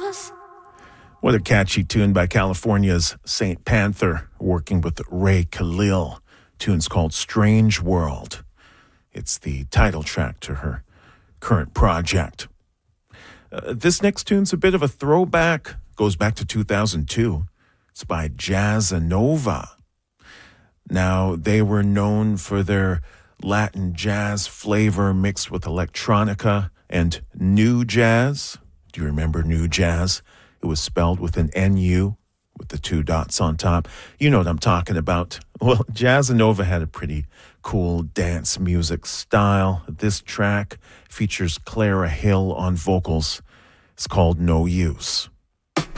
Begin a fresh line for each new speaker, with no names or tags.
What a catchy tune by California's Saint Panther, working with Ray Khalil. Tune's called Strange World. It's the title track to her current project. This next tune's a bit of a throwback, goes back to 2002. It's by Jazzanova. Now, they were known for their Latin jazz flavor mixed with electronica and new jazz. Do you remember new jazz? It was spelled with an N-U with the 2 dots on top. You know what I'm talking about. Well, Jazzanova had a pretty cool dance music style. This track features Clara Hill on vocals. It's called No Use.